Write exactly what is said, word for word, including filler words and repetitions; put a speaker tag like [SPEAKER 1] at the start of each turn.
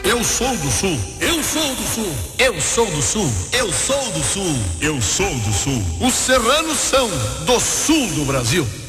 [SPEAKER 1] Eu sou do Sul.
[SPEAKER 2] Eu sou do Sul.
[SPEAKER 3] Eu sou do Sul.
[SPEAKER 2] Eu sou do Sul.
[SPEAKER 1] Eu sou do Sul.
[SPEAKER 4] Os serranos são do Sul do Brasil.